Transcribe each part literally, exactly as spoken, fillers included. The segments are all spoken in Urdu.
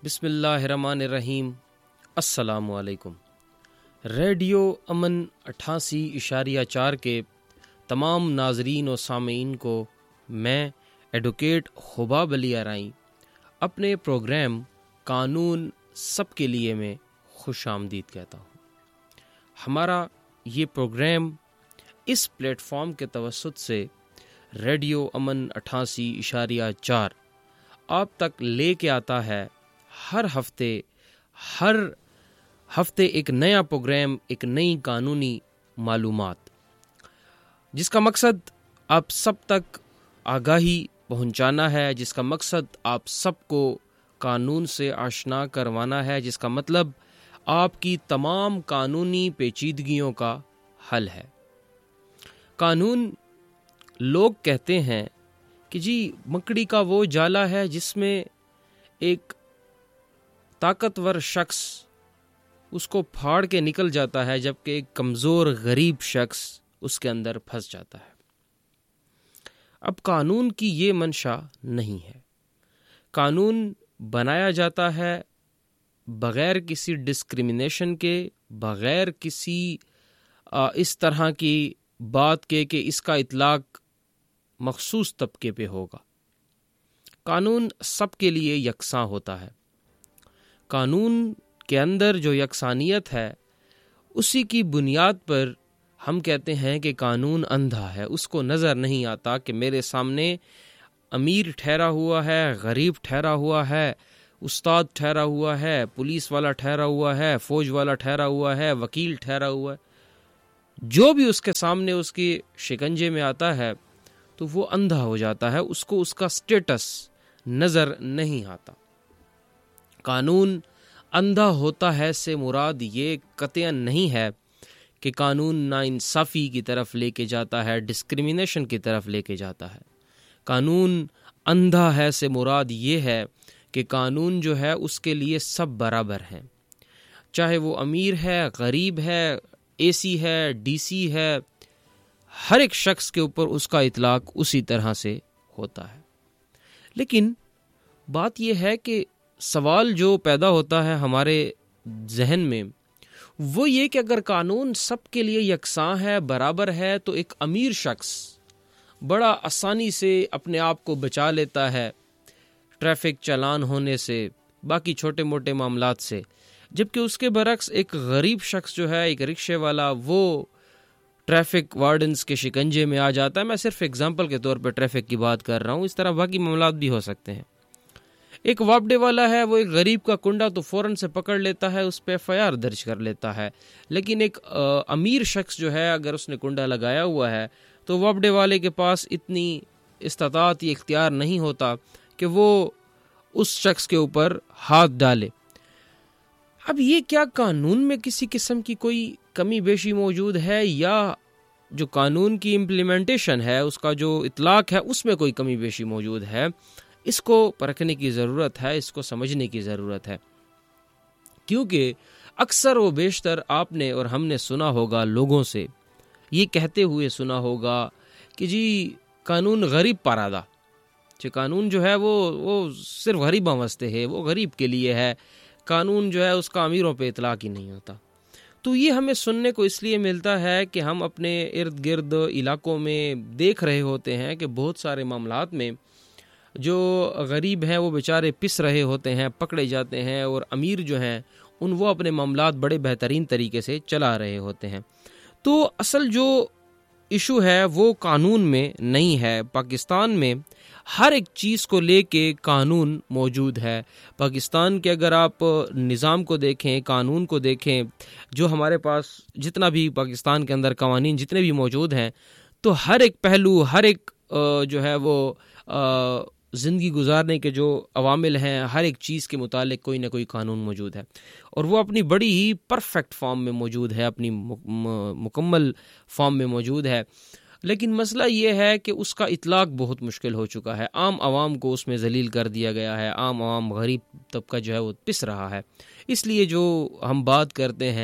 بسم اللہ الرحمن الرحیم۔ السلام علیکم۔ ریڈیو امن اٹھاسی اشاریہ چار کے تمام ناظرین و سامعین کو میں ایڈوکیٹ حباب علی ارائیں اپنے پروگرام قانون سب کے لیے میں خوش آمدید کہتا ہوں۔ ہمارا یہ پروگرام اس پلیٹ فارم کے توسط سے ریڈیو امن اٹھاسی اشاریہ چار آپ تک لے کے آتا ہے۔ ہر ہفتے ہر ہفتے ایک نیا پروگرام، ایک نئی قانونی معلومات، جس کا مقصد آپ سب تک آگاہی پہنچانا ہے، جس کا مقصد آپ سب کو قانون سے آشنا کروانا ہے، جس کا مطلب آپ کی تمام قانونی پیچیدگیوں کا حل ہے۔ قانون، لوگ کہتے ہیں کہ جی مکڑی کا وہ جالا ہے جس میں ایک طاقتور شخص اس کو پھاڑ کے نکل جاتا ہے، جبکہ ایک کمزور غریب شخص اس کے اندر پھنس جاتا ہے۔ اب قانون کی یہ منشا نہیں ہے۔ قانون بنایا جاتا ہے بغیر کسی ڈسکریمنیشن کے، بغیر کسی آ, اس طرح کی بات کے کہ اس کا اطلاق مخصوص طبقے پہ ہوگا۔ قانون سب کے لیے یکساں ہوتا ہے۔ قانون کے اندر جو یکسانیت ہے، اسی کی بنیاد پر ہم کہتے ہیں کہ قانون اندھا ہے۔ اس کو نظر نہیں آتا کہ میرے سامنے امیر ٹھہرا ہوا ہے، غریب ٹھہرا ہوا ہے، استاد ٹھہرا ہوا ہے، پولیس والا ٹھہرا ہوا ہے، فوج والا ٹھہرا ہوا ہے، وکیل ٹھہرا ہوا ہے۔ جو بھی اس کے سامنے اس کی شکنجے میں آتا ہے تو وہ اندھا ہو جاتا ہے، اس کو اس کا سٹیٹس نظر نہیں آتا۔ قانون اندھا ہوتا ہے سے مراد یہ قطعاً نہیں ہے کہ قانون ناانصافی کی طرف لے کے جاتا ہے، ڈسکریمنیشن کی طرف لے کے جاتا ہے۔ قانون اندھا ہے سے مراد یہ ہے کہ قانون جو ہے اس کے لیے سب برابر ہیں، چاہے وہ امیر ہے، غریب ہے، اے سی ہے، ڈی سی ہے، ہر ایک شخص کے اوپر اس کا اطلاق اسی طرح سے ہوتا ہے۔ لیکن بات یہ ہے کہ سوال جو پیدا ہوتا ہے ہمارے ذہن میں وہ یہ کہ اگر قانون سب کے لیے یکساں ہے، برابر ہے، تو ایک امیر شخص بڑا آسانی سے اپنے آپ کو بچا لیتا ہے ٹریفک چالان ہونے سے، باقی چھوٹے موٹے معاملات سے، جبکہ اس کے برعکس ایک غریب شخص جو ہے، ایک رکشے والا، وہ ٹریفک وارڈنز کے شکنجے میں آ جاتا ہے۔ میں صرف اگزامپل کے طور پہ ٹریفک کی بات کر رہا ہوں، اس طرح باقی معاملات بھی ہو سکتے ہیں۔ ایک وابڈے والا ہے، وہ ایک غریب کا کنڈا تو فوراً سے پکڑ لیتا ہے، اس پہ ایف آئی آر درج کر لیتا ہے۔ لیکن ایک امیر شخص جو ہے، اگر اس نے کنڈا لگایا ہوا ہے تو وابڈے والے کے پاس اتنی استطاعت یا اختیار نہیں ہوتا کہ وہ اس شخص کے اوپر ہاتھ ڈالے۔ اب یہ کیا قانون میں کسی قسم کی کوئی کمی بیشی موجود ہے، یا جو قانون کی امپلیمنٹیشن ہے، اس کا جو اطلاق ہے، اس میں کوئی کمی بیشی موجود ہے؟ اس کو پرکھنے کی ضرورت ہے، اس کو سمجھنے کی ضرورت ہے، کیونکہ اکثر و بیشتر آپ نے اور ہم نے سنا ہوگا لوگوں سے یہ کہتے ہوئے سنا ہوگا کہ جی قانون غریب پارادا، جو قانون جو ہے وہ وہ صرف غریباں واسطے ہے، وہ غریب کے لیے ہے، قانون جو ہے اس کا امیروں پہ اطلاق ہی نہیں ہوتا۔ تو یہ ہمیں سننے کو اس لیے ملتا ہے کہ ہم اپنے ارد گرد علاقوں میں دیکھ رہے ہوتے ہیں کہ بہت سارے معاملات میں جو غریب ہیں وہ بیچارے پس رہے ہوتے ہیں، پکڑے جاتے ہیں، اور امیر جو ہیں ان وہ اپنے معاملات بڑے بہترین طریقے سے چلا رہے ہوتے ہیں۔ تو اصل جو ایشو ہے وہ قانون میں نہیں ہے۔ پاکستان میں ہر ایک چیز کو لے کے قانون موجود ہے۔ پاکستان کے اگر آپ نظام کو دیکھیں، قانون کو دیکھیں، جو ہمارے پاس جتنا بھی پاکستان کے اندر قوانین جتنے بھی موجود ہیں، تو ہر ایک پہلو، ہر ایک جو ہے وہ زندگی گزارنے کے جو عوامل ہیں، ہر ایک چیز کے متعلق کوئی نہ کوئی قانون موجود ہے، اور وہ اپنی بڑی ہی پرفیکٹ فارم میں موجود ہے، اپنی مکمل فارم میں موجود ہے۔ لیکن مسئلہ یہ ہے کہ اس کا اطلاق بہت مشکل ہو چکا ہے، عام عوام کو اس میں ذلیل کر دیا گیا ہے، عام عوام غریب طبقہ جو ہے وہ پس رہا ہے۔ اس لیے جو ہم بات کرتے ہیں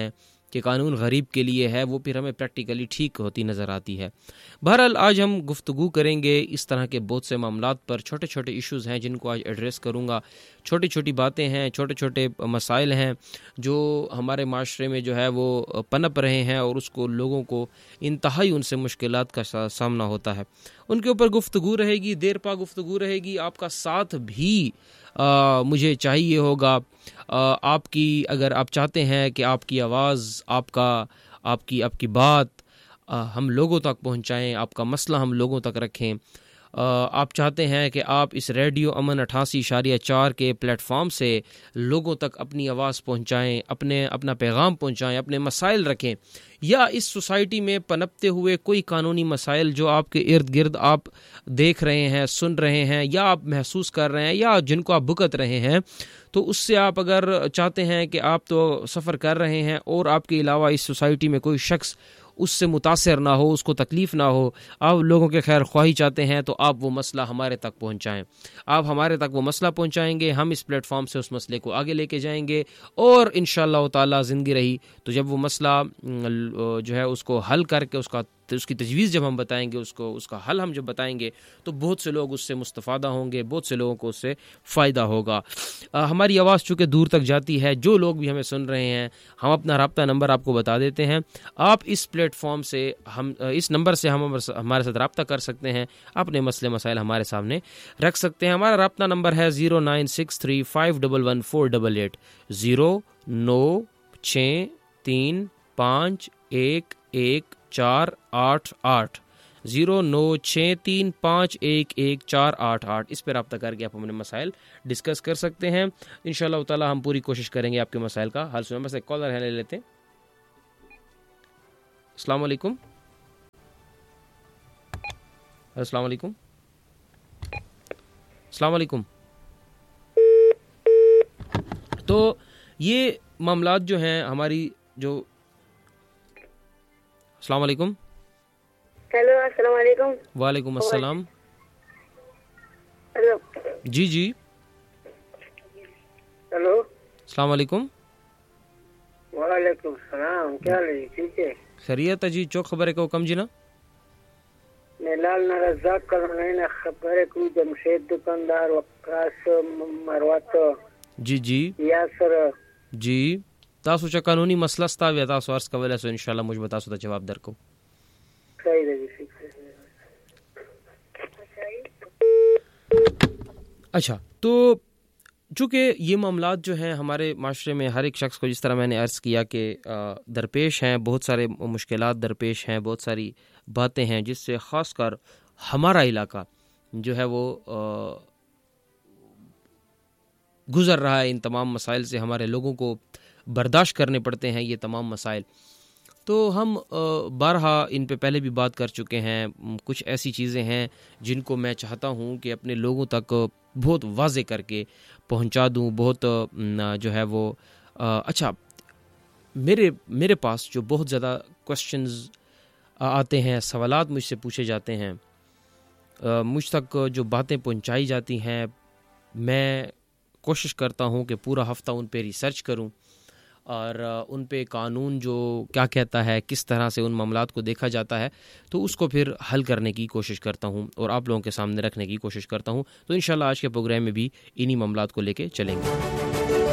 کہ قانون غریب کے لیے ہے وہ پھر ہمیں پریکٹیکلی ٹھیک ہوتی نظر آتی ہے. بہرحال آج ہم گفتگو کریں گے اس طرح کے بہت سے معاملات پر. چھوٹے چھوٹے ایشوز ہیں جن کو آج ایڈریس کروں گا. چھوٹی چھوٹی باتیں ہیں, چھوٹے چھوٹے مسائل ہیں جو ہمارے معاشرے میں جو ہے وہ پنپ رہے ہیں اور اس کو لوگوں کو انتہائی ان سے مشکلات کا سامنا ہوتا ہے. ان کے اوپر گفتگو رہے گی, دیر پا گفتگو رہے گی. آپ کا ساتھ بھی آ, مجھے چاہیے ہوگا. آ, آپ کی اگر آپ چاہتے ہیں کہ آپ کی آواز, آپ کا آپ کی آپ کی بات آ, ہم لوگوں تک پہنچائیں, آپ کا مسئلہ ہم لوگوں تک رکھیں, آپ چاہتے ہیں کہ آپ اس ریڈیو امن اٹھاسی اشاریہ چار کے پلیٹ فارم سے لوگوں تک اپنی آواز پہنچائیں, اپنے اپنا پیغام پہنچائیں, اپنے مسائل رکھیں, یا اس سوسائٹی میں پنپتے ہوئے کوئی قانونی مسائل جو آپ کے ارد گرد آپ دیکھ رہے ہیں, سن رہے ہیں, یا آپ محسوس کر رہے ہیں, یا جن کو آپ بھگت رہے ہیں, تو اس سے آپ اگر چاہتے ہیں کہ آپ تو سفر کر رہے ہیں اور آپ کے علاوہ اس سوسائٹی میں کوئی شخص اس سے متاثر نہ ہو, اس کو تکلیف نہ ہو, آپ لوگوں کے خیر خواہی چاہتے ہیں, تو آپ وہ مسئلہ ہمارے تک پہنچائیں. آپ ہمارے تک وہ مسئلہ پہنچائیں گے, ہم اس پلیٹ فارم سے اس مسئلے کو آگے لے کے جائیں گے, اور انشاءاللہ تعالی زندگی رہی تو جب وہ مسئلہ جو ہے اس کو حل کر کے اس کا اس کی تجویز جب ہم بتائیں گے, اس کو اس کا حل ہم جب بتائیں گے, تو بہت سے لوگ اس سے مستفادہ ہوں گے, بہت سے لوگوں کو اس سے فائدہ ہوگا. ہماری آواز چونکہ دور تک جاتی ہے, جو لوگ بھی ہمیں سن رہے ہیں, ہم اپنا رابطہ نمبر آپ کو بتا دیتے ہیں. آپ اس پلیٹ فارم سے ہم اس نمبر سے ہم ہمارے ساتھ رابطہ کر سکتے ہیں, اپنے مسئلے مسائل ہمارے سامنے رکھ سکتے ہیں. ہمارا رابطہ نمبر ہے zero nine six three five double one four double eight, zero نو چھ تین پانچ ایک ایک چار آٹھ آٹھ, زیرو نو چھ تین پانچ ایک ایک چار آٹھ آٹھ. اس پہ رابطہ کر کے آپ اپنے مسائل ڈسکس کر سکتے ہیں. انشاءاللہ تعالی ہم پوری کوشش کریں گے آپ کے مسائل کا حل سنیں. بس ایک کالر ہے, لے لیتے ہیں. السلام علیکم. السلام علیکم. السلام علیکم. تو یہ معاملات جو ہیں ہماری جو السلام علیکم. ہیلو السلام علیکم. وعلیکم السلام. ہیلو جی جی ہیلو السلام علیکم. وعلیکم السلام. کیا حال ہے؟ ٹھیک ہے, خیریت ہے جی. چوک خبر کو کم جی نا میں لال نرزاق کرنے خبر کو جمشید دکاندار وقاص مروات جی جی یاسر جی. تاسو چا قانونی مسئلہ ستا ویا تاسو عرض کوله سو انشاءاللہ مجھ بتاسو ته جواب درکو. صحیح ہے. اچھا, تو چونکہ یہ معاملات جو ہیں ہمارے معاشرے میں ہر ایک شخص کو, جس طرح میں نے عرض کیا کہ درپیش ہیں, بہت سارے مشکلات درپیش ہیں, بہت ساری باتیں ہیں جس سے خاص کر ہمارا علاقہ جو ہے وہ گزر رہا ہے. ان تمام مسائل سے ہمارے لوگوں کو برداشت کرنے پڑتے ہیں یہ تمام مسائل. تو ہم بارہا ان پہ پہلے بھی بات کر چکے ہیں. کچھ ایسی چیزیں ہیں جن کو میں چاہتا ہوں کہ اپنے لوگوں تک بہت واضح کر کے پہنچا دوں. بہت جو ہے وہ اچھا, میرے میرے پاس جو بہت زیادہ کوشچنز آتے ہیں, سوالات مجھ سے پوچھے جاتے ہیں, مجھ تک جو باتیں پہنچائی جاتی ہیں, میں کوشش کرتا ہوں کہ پورا ہفتہ ان پہ ریسرچ کروں اور ان پہ قانون جو کیا کہتا ہے, کس طرح سے ان معاملات کو دیکھا جاتا ہے, تو اس کو پھر حل کرنے کی کوشش کرتا ہوں اور آپ لوگوں کے سامنے رکھنے کی کوشش کرتا ہوں. تو انشاءاللہ آج کے پروگرام میں بھی انہی معاملات کو لے کے چلیں گے.